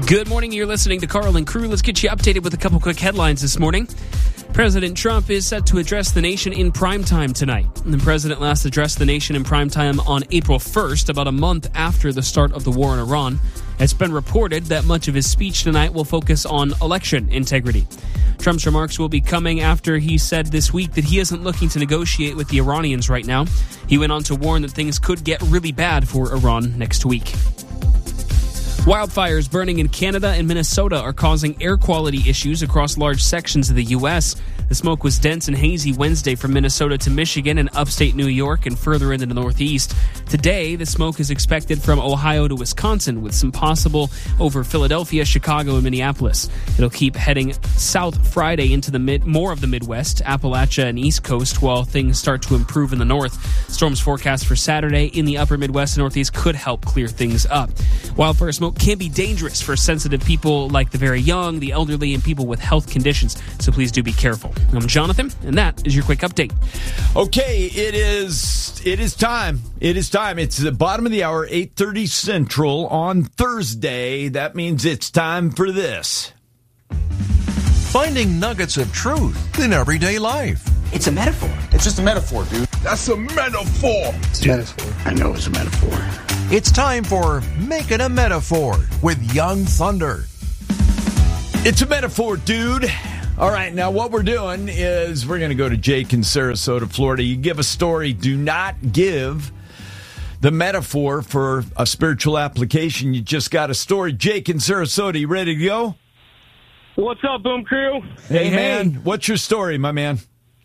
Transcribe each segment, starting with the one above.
Good morning. You're listening to Carl and Crew. Let's get you updated with a couple quick headlines this morning. President Trump is set to address the nation in primetime tonight. The president last addressed the nation in primetime on April 1st, about a month after the start of the war in Iran. It's been reported that much of his speech tonight will focus on election integrity. Trump's remarks will be coming after he said this week that he isn't looking to negotiate with the Iranians right now. He went on to warn that things could get really bad for Iran next week. Wildfires burning in Canada and Minnesota are causing air quality issues across large sections of the U.S. The smoke was dense and hazy Wednesday from Minnesota to Michigan and upstate New York and further into the Northeast. Today, the smoke is expected from Ohio to Wisconsin, with some possible over Philadelphia, Chicago, and Minneapolis. It'll keep heading south Friday into the more of the Midwest, Appalachia, and East Coast, while things start to improve in the north. Storms forecast for Saturday in the upper Midwest and Northeast could help clear things up. Wildfire smoke can be dangerous for sensitive people like the very young, the elderly, and people with health conditions, so please do be careful. I'm Jonathan, and that is your quick update. Okay, it is time. It's the bottom of the hour, 8:30 Central on Thursday. That means it's time for this. Finding nuggets of truth in everyday life. It's a metaphor. It's just a metaphor, dude. That's a metaphor. It's a metaphor. I know it's a metaphor. It's time for Make It a Metaphor with Young Thunder. It's a metaphor, dude. All right, now what we're doing is we're going to go to Jake in Sarasota, Florida. You give a story. Do not give the metaphor for a spiritual application. You just got a story. Jake in Sarasota, you ready to go? What's up, Boom Crew? Hey, man. What's your story, my man?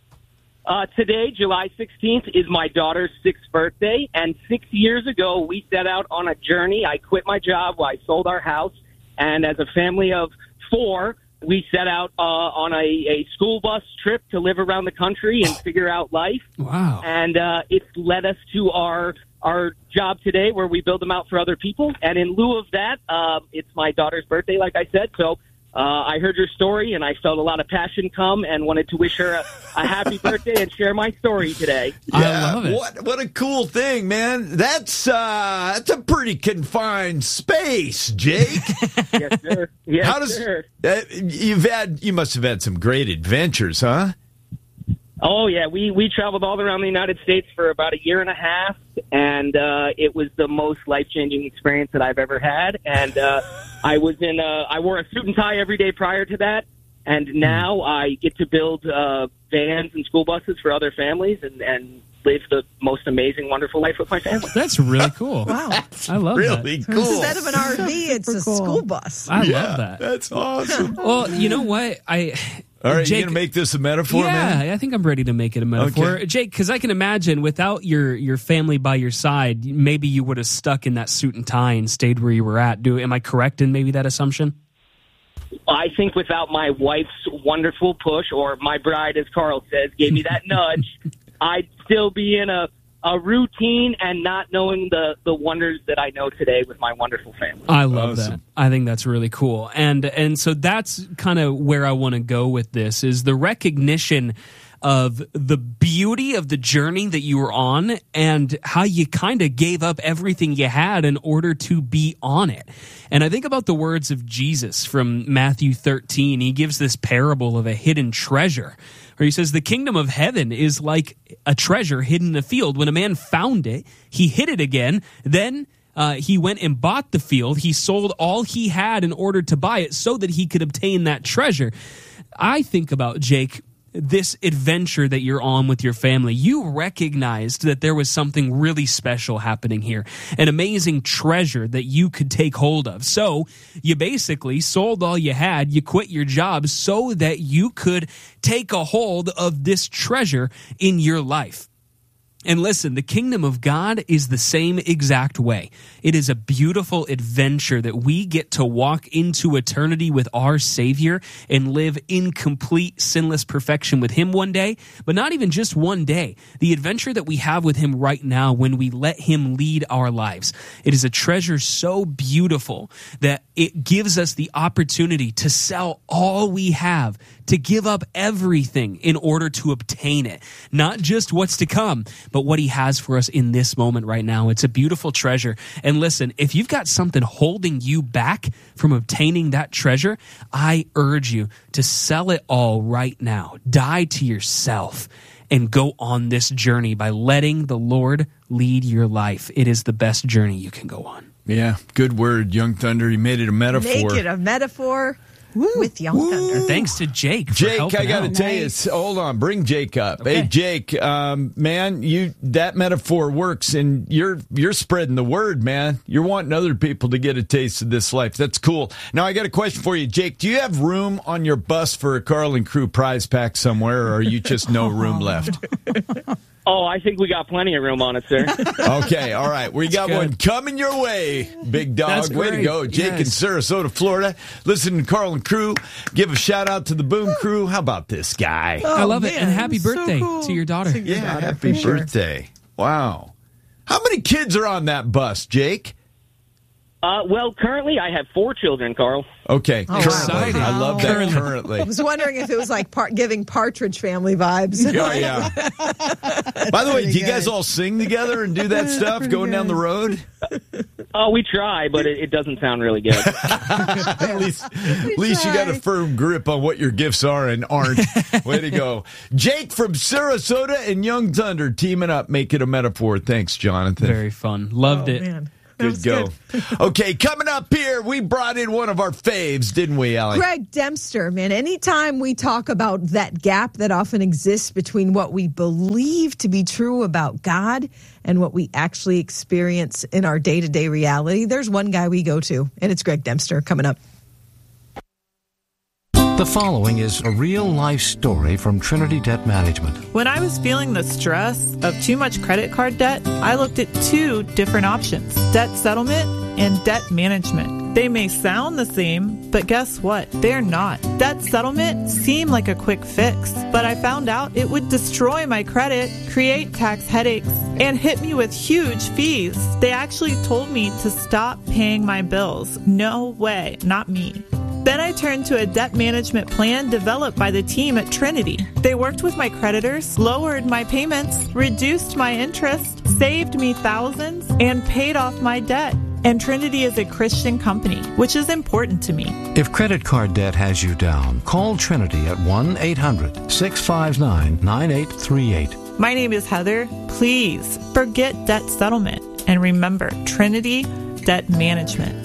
Today, July 16th, is my daughter's 6th birthday, and 6 years ago, we set out on a journey. I quit my job, I sold our house, and as a family of 4, we set out on a school bus trip to live around the country and figure out life. Wow. And it's led us to our job today, where we build them out for other people. And in lieu of that, it's my daughter's birthday, like I said, so I heard your story, and I felt a lot of passion come and wanted to wish her a happy birthday and share my story today. I love it. What a cool thing, man. That's a pretty confined space, Jake. Yes, sir. Yes, sir. You must have had some great adventures, huh? Oh, yeah. We traveled all around the United States for about a year and a half, and it was the most life-changing experience that I've ever had. And I wore a suit and tie every day prior to that, and now I get to build vans and school buses for other families and live the most amazing, wonderful life with my family. That's really cool. Wow. I love really that. Cool. Instead of an RV, it's a school bus. I love that. That's awesome. Well, you know what? All right, Jake, you going to make this a metaphor, man? Yeah, I think I'm ready to make it a metaphor. Okay. Jake, because I can imagine without your family by your side, maybe you would have stuck in that suit and tie and stayed where you were at. Am I correct in maybe that assumption? I think without my wife's wonderful push, or my bride, as Carl says, gave me that nudge, I'd still be in a routine and not knowing the wonders that I know today with my wonderful family. I love that. I think that's really cool. And so that's kind of where I want to go with this, is the recognition of the beauty of the journey that you were on and how you kind of gave up everything you had in order to be on it. And I think about the words of Jesus from Matthew 13. He gives this parable of a hidden treasure, where he says, the kingdom of heaven is like a treasure hidden in a field. When a man found it, he hid it again. Then he went and bought the field. He sold all he had in order to buy it so that he could obtain that treasure. I think about, Jake, this adventure that you're on with your family. You recognized that there was something really special happening here, an amazing treasure that you could take hold of. So you basically sold all you had, you quit your job so that you could take a hold of this treasure in your life. And listen, the kingdom of God is the same exact way. It is a beautiful adventure that we get to walk into eternity with our Savior and live in complete sinless perfection with Him one day, but not even just one day. The adventure that we have with Him right now when we let Him lead our lives. It is a treasure so beautiful that it gives us the opportunity to sell all we have, to give up everything in order to obtain it. Not just what's to come, but what he has for us in this moment right now. It's a beautiful treasure. And listen, if you've got something holding you back from obtaining that treasure, I urge you to sell it all right now. Die to yourself and go on this journey by letting the Lord lead your life. It is the best journey you can go on. Yeah, good word, Young Thunder. You made it a metaphor. Make it a metaphor with Young Thunder. Thanks to Jake for Jake, helping I got to out. tell you, hold on, bring Jake up. Okay. Hey, Jake, man, that metaphor works, and you're spreading the word, man. You're wanting other people to get a taste of this life. That's cool. Now, I got a question for you, Jake. Do you have room on your bus for a Carl and Crew prize pack somewhere, or are you just no room left? Oh, I think we got plenty of room on it, sir. Okay, all right. We got one coming your way, big dog. That's Way to great. go. Jake in Sarasota, Florida. Listen to Carl and Crew. Give a shout out to the Boom Crew. How about this guy? I love it. man, And happy so birthday cool. to your daughter. Yeah, daughter, happy for sure. birthday. Wow. How many kids are on that bus, Jake? Well, currently I have 4 children, Carl. Okay. wow. Currently. I love that currently. I was wondering if it was like giving Partridge Family vibes. Oh, yeah. By the way, do you guys good. all sing together and do that stuff going down the road? Oh, we try, but it doesn't sound really good. At least you got a firm grip on what your gifts are and aren't. Way to go. Jake from Sarasota and Young Thunder teaming up. Make it a metaphor. Thanks, Jonathan. Very fun. Loved it. Man. That Good was go. good. Okay, coming up here, we brought in one of our faves, didn't we, Allie? Greg Dempster, man, anytime we talk about that gap that often exists between what we believe to be true about God and what we actually experience in our day-to-day reality, there's one guy we go to, and it's Greg Dempster coming up. The following is a real-life story from Trinity Debt Management. When I was feeling the stress of too much credit card debt, I looked at 2 different options, debt settlement and debt management. They may sound the same, but guess what? They're not. Debt settlement seemed like a quick fix, but I found out it would destroy my credit, create tax headaches, and hit me with huge fees. They actually told me to stop paying my bills. No way, not me. Then I turned to a debt management plan developed by the team at Trinity. They worked with my creditors, lowered my payments, reduced my interest, saved me thousands, and paid off my debt. And Trinity is a Christian company, which is important to me. If credit card debt has you down, call Trinity at 1-800-659-9838. My name is Heather. Please forget debt settlement. And remember, Trinity Debt Management.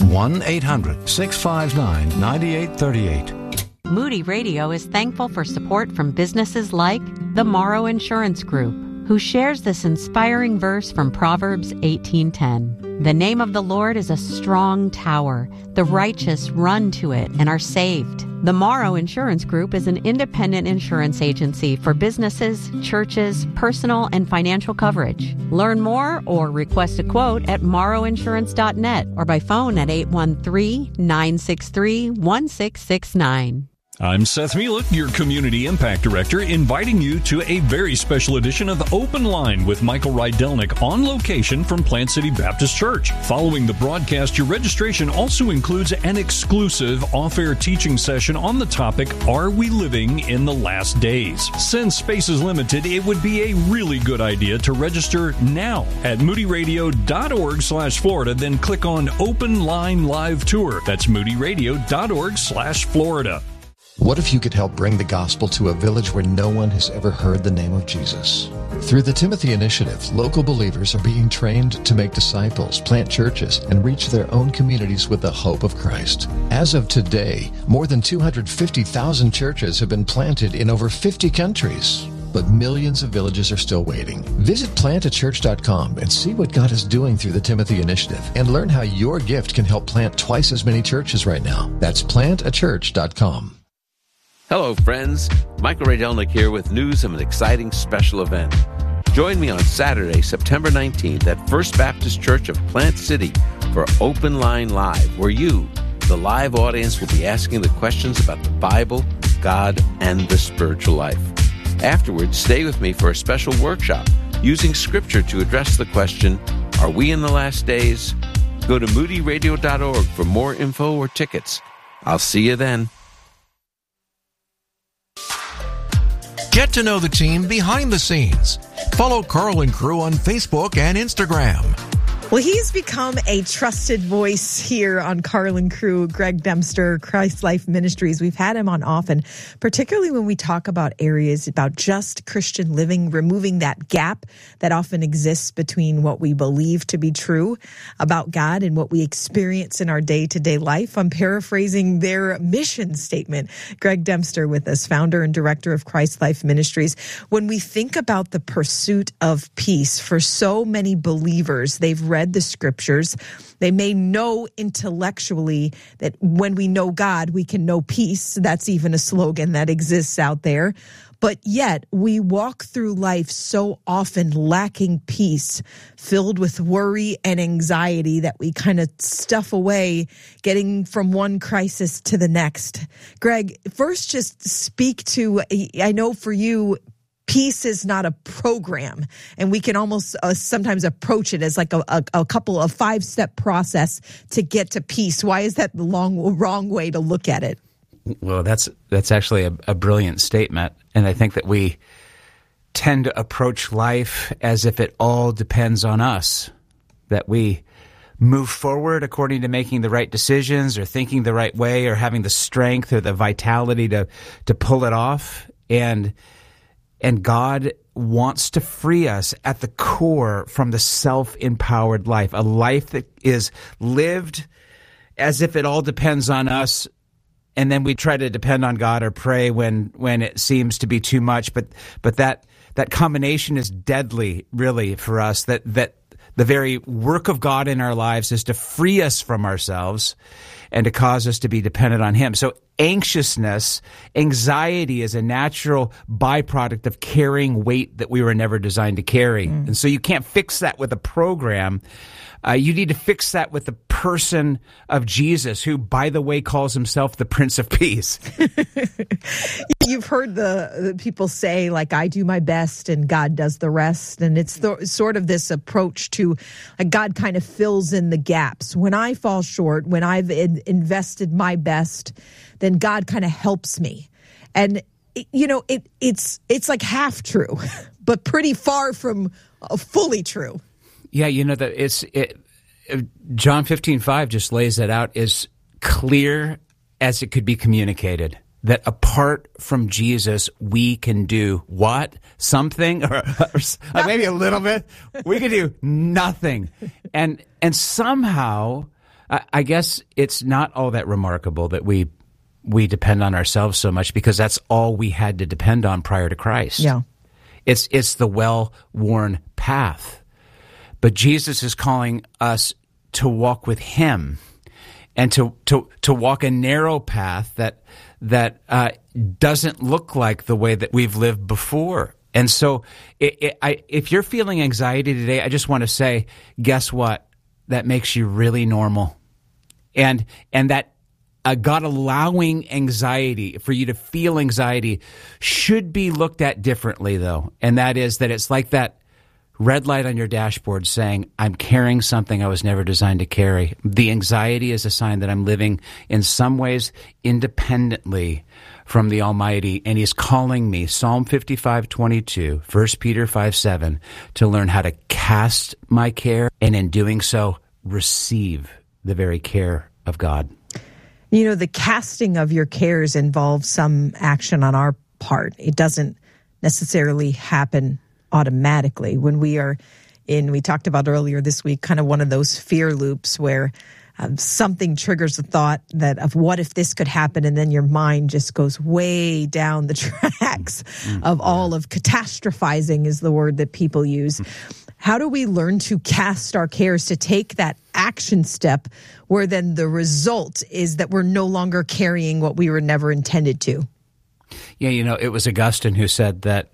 1-800-659-9838. Moody Radio is thankful for support from businesses like the Morrow Insurance Group, who shares this inspiring verse from Proverbs 18:10. The name of the Lord is a strong tower. The righteous run to it and are saved. The Morrow Insurance Group is an independent insurance agency for businesses, churches, personal and financial coverage. Learn more or request a quote at morrowinsurance.net or by phone at 813-963-1669. I'm Seth Mielek, your Community Impact Director, inviting you to a very special edition of Open Line with Michael Rydelnik on location from Plant City Baptist Church. Following the broadcast, your registration also includes an exclusive off-air teaching session on the topic, Are We Living in the Last Days? Since space is limited, it would be a really good idea to register now at moodyradio.org/Florida, then click on Open Line Live Tour. That's moodyradio.org/Florida. What if you could help bring the gospel to a village where no one has ever heard the name of Jesus? Through the Timothy Initiative, local believers are being trained to make disciples, plant churches, and reach their own communities with the hope of Christ. As of today, more than 250,000 churches have been planted in over 50 countries. But millions of villages are still waiting. Visit plantachurch.com and see what God is doing through the Timothy Initiative and learn how your gift can help plant twice as many churches right now. That's plantachurch.com. Hello, friends. Michael Rydelnik here with news of an exciting special event. Join me on Saturday, September 19th at First Baptist Church of Plant City for Open Line Live, where you, the live audience, will be asking the questions about the Bible, God, and the spiritual life. Afterwards, stay with me for a special workshop using Scripture to address the question, Are we in the last days? Go to moodyradio.org for more info or tickets. I'll see you then. Get to know the team behind the scenes. Follow Carl and Crew on Facebook and Instagram. Well, he's become a trusted voice here on Carl and Crew. Greg Dempster, Christ Life Ministries. We've had him on often, particularly when we talk about areas about just Christian living, removing that gap that often exists between what we believe to be true about God and what we experience in our day-to-day life. I'm paraphrasing their mission statement. Greg Dempster with us, founder and director of Christ Life Ministries. When we think about the pursuit of peace, for so many believers, they've read the scriptures. They may know intellectually that when we know God, we can know peace. That's even a slogan that exists out there. But yet we walk through life so often lacking peace, filled with worry and anxiety that we kind of stuff away, getting from one crisis to the next. Greg, first just speak to, I know for you, peace is not a program, and we can almost sometimes approach it as like a couple of 5-step process to get to peace. Why is that the wrong way to look at it? Well, that's actually a brilliant statement, and I think that we tend to approach life as if it all depends on us, that we move forward according to making the right decisions or thinking the right way or having the strength or the vitality to pull it off, and God wants to free us at the core from the self-empowered life, a life that is lived as if it all depends on us, and then we try to depend on God or pray when it seems to be too much. But that combination is deadly, really, for us, that the very work of God in our lives is to free us from ourselves and to cause us to be dependent on Him. So anxiety is a natural byproduct of carrying weight that we were never designed to carry. And so you can't fix that with a program. You need to fix that with the person of Jesus, who, by the way, calls himself the Prince of Peace. You've heard the people say, like, I do my best and God does the rest. And it's sort of this approach to God kind of fills in the gaps. When I fall short, when I've invested my best, then God kind of helps me. And, it's like half true, but pretty far from fully true. Yeah, John 15:5 just lays that out as clear as it could be communicated, that apart from Jesus, we can do what? Something? Or maybe a little bit. We can do nothing. And somehow, I guess it's not all that remarkable that we depend on ourselves so much, because that's all we had to depend on prior to Christ. Yeah. It's the well-worn path. But Jesus is calling us to walk with Him and to walk a narrow path that doesn't look like the way that we've lived before. And so if you're feeling anxiety today, I just want to say, guess what? That makes you really normal. And that God allowing anxiety, for you to feel anxiety, should be looked at differently, though. And that is that it's like that red light on your dashboard saying, I'm carrying something I was never designed to carry. The anxiety is a sign that I'm living in some ways independently from the Almighty, and He's calling me, Psalm 55:22, 1 Peter 5:7, to learn how to cast my care, and in doing so, receive the very care of God. The casting of your cares involves some action on our part. It doesn't necessarily happen automatically. When we are we talked about earlier this week, kind of one of those fear loops where something triggers the thought of what if this could happen, and then your mind just goes way down the tracks of all of catastrophizing is the word that people use. How do we learn to cast our cares, to take that action step where then the result is that we're no longer carrying what we were never intended to? Yeah, it was Augustine who said that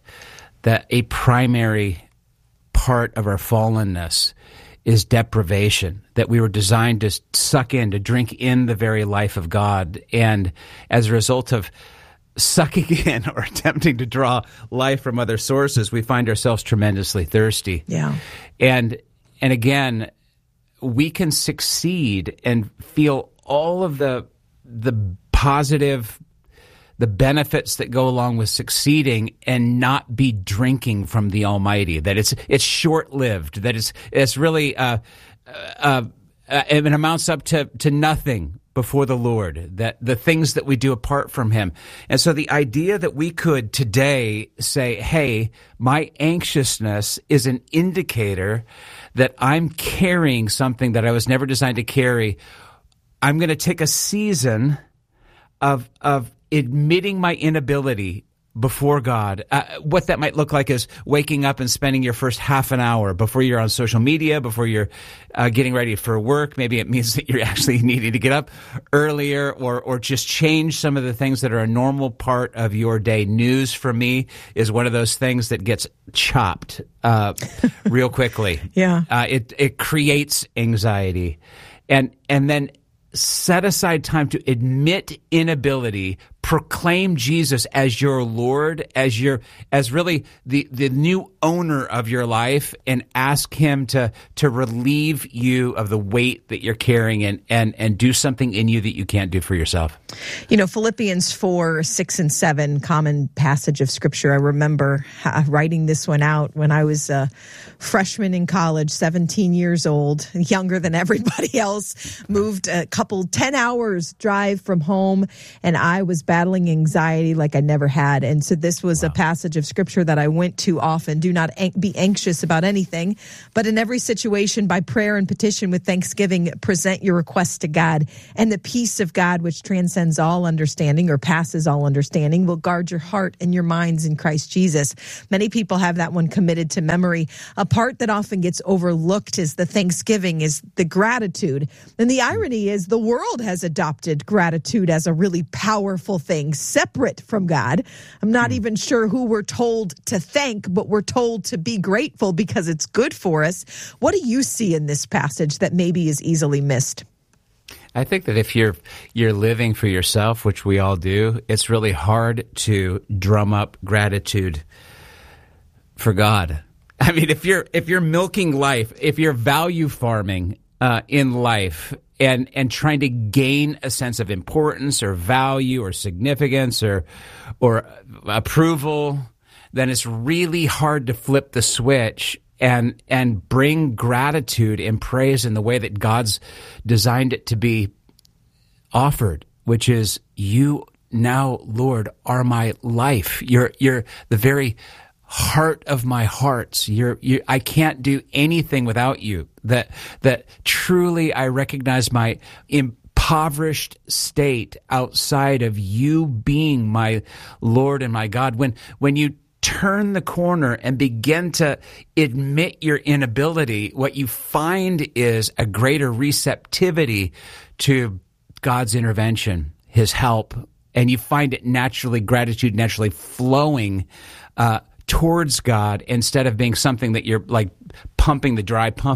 a primary part of our fallenness is deprivation, that we were designed to suck in, to drink in the very life of God. And as a result of sucking in or attempting to draw life from other sources, we find ourselves tremendously thirsty. Yeah. And again, we can succeed and feel all of the positive, the benefits that go along with succeeding and not be drinking from the Almighty, that it's short-lived, that it's really it amounts up to nothing before the Lord, that the things that we do apart from Him. And so the idea that we could today say, hey, my anxiousness is an indicator that I'm carrying something that I was never designed to carry. I'm going to take a season of admitting my inability before God. What that might look like is waking up and spending your first half an hour before you're on social media, before you're getting ready for work. Maybe it means that you're actually needing to get up earlier or just change some of the things that are a normal part of your day. News for me is one of those things that gets chopped real quickly. Yeah. It creates anxiety. And then set aside time to admit inability, proclaim Jesus as your Lord, as really the new owner of your life, and ask Him to relieve you of the weight that you're carrying and do something in you that you can't do for yourself. You know, Philippians 4, 6, and 7, common passage of Scripture. I remember writing this one out when I was a freshman in college, 17 years old, younger than everybody else, moved 10 hours drive from home, and I was battling anxiety like I never had. And so this was a passage of Scripture that I went to often. Do not be anxious about anything, but in every situation, by prayer and petition with thanksgiving, present your requests to God, and the peace of God, which transcends all understanding or passes all understanding, will guard your heart and your minds in Christ Jesus. Many people have that one committed to memory. A part that often gets overlooked is the thanksgiving, is the gratitude. And the irony is the world has adopted gratitude as a really powerful thing, separate from God. I'm not even sure who we're told to thank, but we're told to be grateful because it's good for us. What do you see in this passage that maybe is easily missed? I think that if you're living for yourself, which we all do, it's really hard to drum up gratitude for God. I mean, if you're milking life, if you're value farming in life and trying to gain a sense of importance or value or significance or approval, then it's really hard to flip the switch and bring gratitude and praise in the way that God's designed it to be offered, which is, you now, Lord, are my life. You're the very heart of my hearts. I can't do anything without you. That truly I recognize my impoverished state outside of you being my Lord and my God. When you turn the corner and begin to admit your inability, what you find is a greater receptivity to God's intervention, His help, and you find it gratitude naturally flowing towards God, instead of being something that you're like pumping the dry pump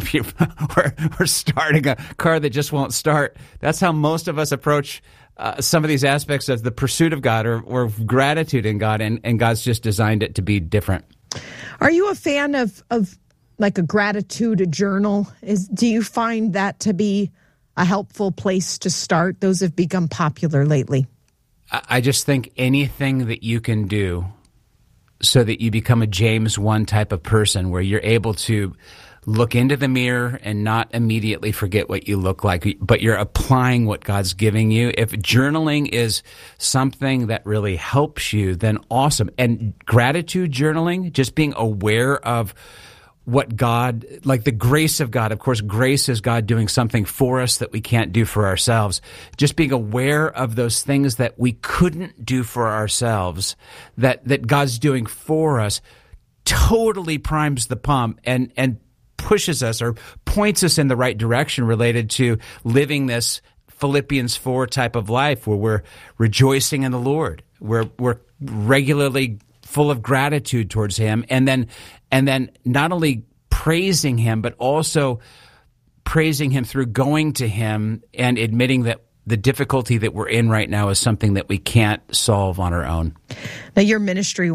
or starting a car that just won't start. That's how most of us approach some of these aspects of the pursuit of God or gratitude in God, and God's just designed it to be different. Are you a fan of like a gratitude journal? Do you find that to be a helpful place to start? Those have become popular lately. I just think anything that you can do so that you become a James 1 type of person, where you're able to look into the mirror and not immediately forget what you look like, but you're applying what God's giving you. If journaling is something that really helps you, then awesome. And gratitude journaling, just being aware of what God, like the grace of God. Of course, grace is God doing something for us that we can't do for ourselves. Just being aware of those things that we couldn't do for ourselves, that God's doing for us, totally primes the pump and pushes us or points us in the right direction related to living this Philippians 4 type of life where we're rejoicing in the Lord, where we're regularly full of gratitude towards Him, and then not only praising Him, but also praising Him through going to Him and admitting that the difficulty that we're in right now is something that we can't solve on our own. Now, your ministry,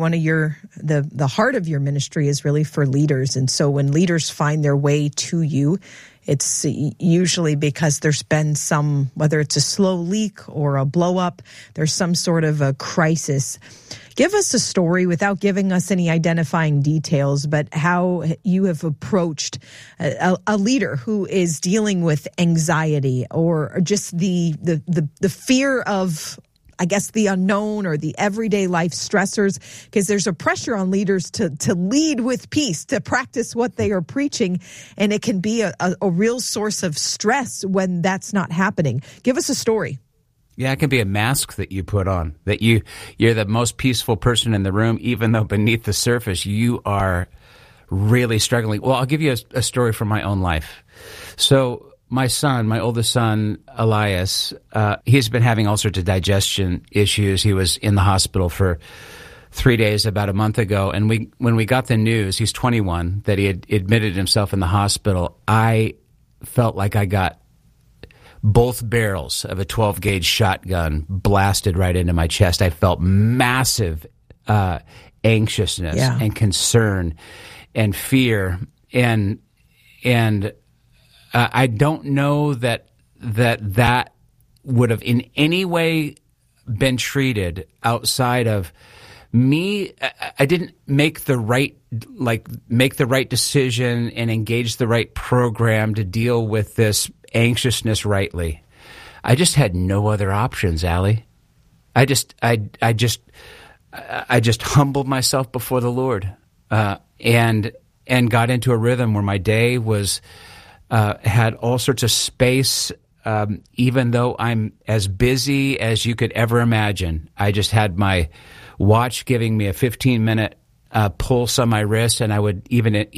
the heart of your ministry is really for leaders. And so when leaders find their way to you, it's usually because there's been some, whether it's a slow leak or a blow up, there's some sort of a crisis. Give us a story without giving us any identifying details, but how you have approached a leader who is dealing with anxiety or just the fear of, I guess, the unknown or the everyday life stressors, because there's a pressure on leaders to lead with peace, to practice what they are preaching, and it can be a real source of stress when that's not happening. Give us a story. Yeah, it can be a mask that you put on, that you're the most peaceful person in the room, even though beneath the surface you are really struggling. Well, I'll give you a story from my own life. So my oldest son, Elias, he's been having all sorts of digestion issues. He was in the hospital for 3 days about a month ago, and when we got the news, he's 21, that he had admitted himself in the hospital, I felt like I got both barrels of a 12-gauge shotgun blasted right into my chest. I felt massive anxiousness and concern and fear, and I don't know that would have in any way been treated outside of me. I didn't make the right decision and engage the right program to deal with this anxiousness rightly. I just had no other options, Allie. I just humbled myself before the Lord, and got into a rhythm where my day was had all sorts of space. Even though I'm as busy as you could ever imagine, I just had my watch giving me a 15-minute pulse on my wrist, and I would even